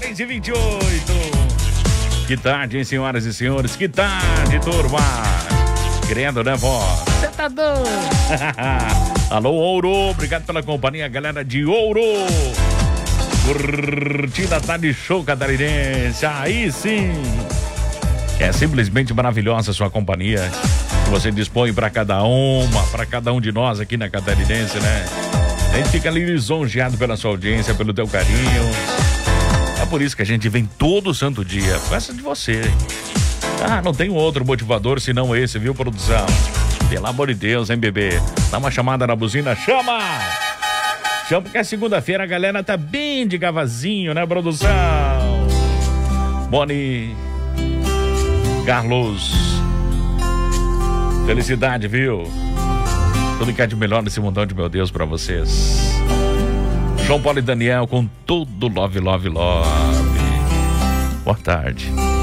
6h28. Que tarde, hein, senhoras e senhores? Que tarde, turma. Querendo, né, vó? Você tá doido? Alô, Ouro. Obrigado pela companhia, galera de Ouro. Curtida a tarde show catarinense. Aí sim. É simplesmente maravilhosa a sua companhia. Que você dispõe para cada um de nós aqui na Catarinense, né? A gente fica ali lisonjeado pela sua audiência, pelo teu carinho. É por isso que a gente vem todo santo dia. Peça de você. Ah, não tem outro motivador senão esse, viu, produção? Pelo amor de Deus, hein, bebê? Dá uma chamada na buzina, chama! Chama porque é segunda-feira, a galera tá bem de gavazinho, né, produção? Boni, Carlos, felicidade, viu? Tudo que é de melhor nesse mundão de meu Deus pra vocês. João Paulo e Daniel com tudo love, love, love. Boa tarde.